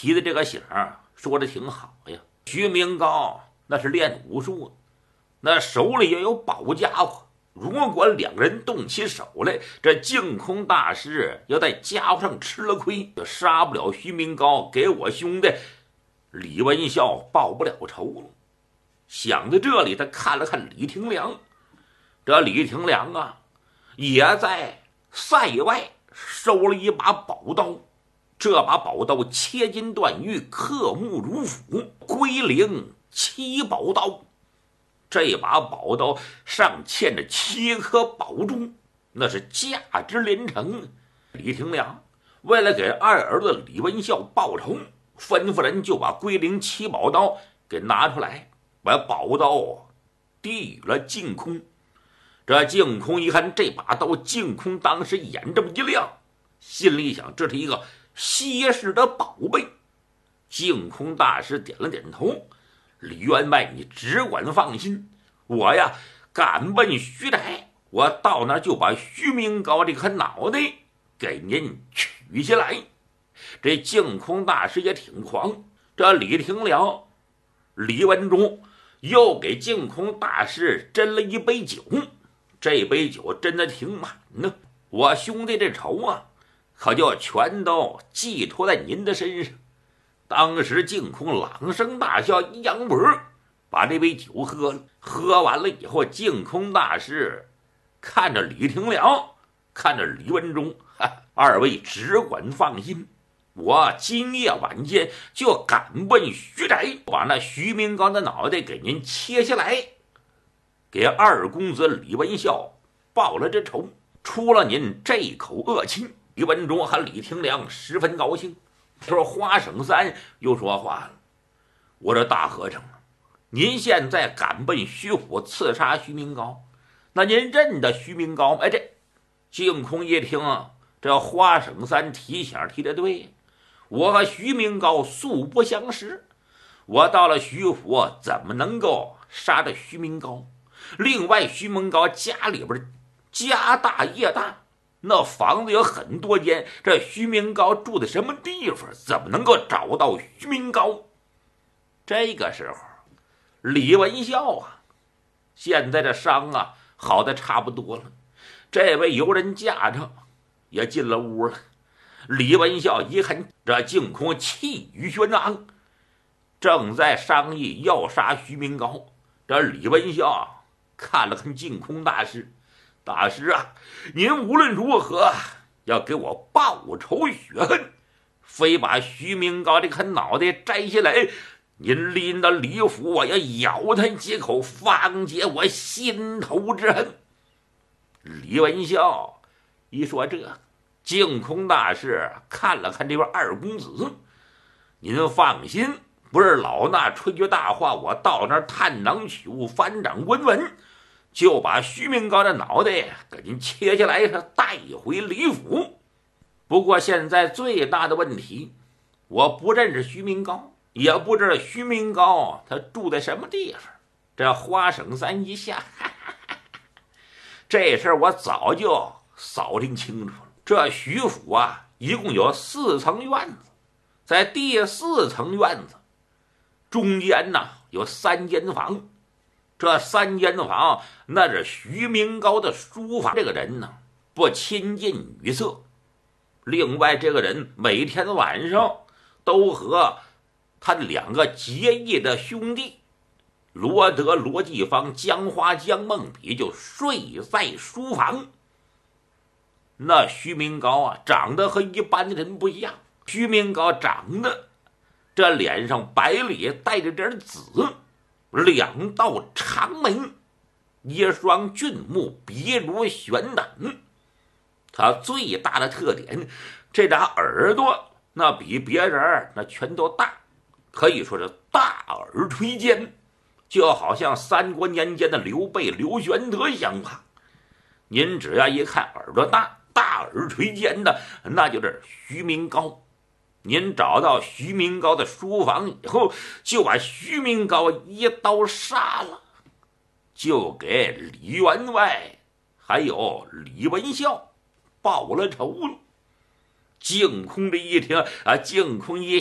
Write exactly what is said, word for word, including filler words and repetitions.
提的这个醒说的挺好呀。徐明高那是练武术，那手里也有宝家伙，如果两个人动起手来，这净空大师要在家伙上吃了亏，就杀不了徐明高，给我兄弟李文孝报不了仇了。想到这里，他看了看李廷良，这李廷良啊，也在塞外收了一把宝刀。这把宝刀切金断玉，刻木如斧，龟灵七宝刀。这把宝刀上嵌着七颗宝珠，那是价值连城。李廷良为了给二儿子李文孝报仇，吩咐人就把龟灵七宝刀给拿出来，把宝刀递与了净空。这净空一看这把刀，净空当时眼这么一亮，心里想这是一个稀世的宝贝。净空大师点了点头，李员外你只管放心，我呀赶奔徐宅，我到那儿就把徐明高这颗脑袋给您取下来。这净空大师也挺狂，这李廷良李文忠又给净空大师斟了一杯酒，这杯酒斟的挺满呢。我兄弟这仇啊可就全都寄托在您的身上。当时净空朗声大笑，一扬脖把这杯酒喝了。喝完了以后，净空大师看着李廷良，看着李文忠，二位只管放心，我今夜晚间就赶奔徐宅，把那徐明高的脑袋给您切下来，给二公子李文孝报了这仇，出了您这口恶气。李文忠和李廷良十分高兴。说花省三又说话了，我这大和尚啊，您现在赶奔徐府刺杀徐明高，那您认得徐明高吗？哎，这净空一听啊，这花省三提醒提的对，我和徐明高素不相识，我到了徐府怎么能够杀这徐明高？另外徐明高家里边家大业大，那房子有很多间，这徐明高住的什么地方？怎么能够找到徐明高？这个时候李文孝啊，现在这伤啊好的差不多了，这位游人驾着也进了屋了。李文孝一看这净空气宇轩昂，正在商议要杀徐明高。这李文孝看了看净空大师，大师啊，您无论如何要给我报仇雪恨，非把徐明高这颗脑袋摘下来，您拎到李府，我要咬他几口，方解我心头之恨。李文孝一说这，净空大师看了看这位二公子，您放心，不是老衲吹句大话，我到那儿探囊取物，翻掌闻闻，就把徐明高的脑袋给您切下来，带回李府。不过现在最大的问题，我不认识徐明高，也不知道徐明高他住在什么地方。这花省三一下，哈哈哈，这事儿我早就扫听清楚了。这徐府啊，一共有四层院子，在第四层院子中间呢有三间房，这三间房那是徐明高的书房。这个人呢不亲近女色，另外这个人每天晚上都和他两个结义的兄弟罗德、罗继芳、江花、江梦比就睡在书房。那徐明高啊，长得和一般的人不一样。徐明高长得这脸上白里带着点紫，两道长眉，一双俊目，鼻如悬胆。他最大的特点，这俩耳朵那比别人那全都大，可以说是大耳垂肩，就好像三国年间的刘备、刘玄德相怕。您只要一看耳朵大、大耳垂肩的，那就是徐明高。您找到徐明高的书房以后，就把徐明高一刀杀了，就给李员外还有李文孝报了仇了。净空这一听啊，净空一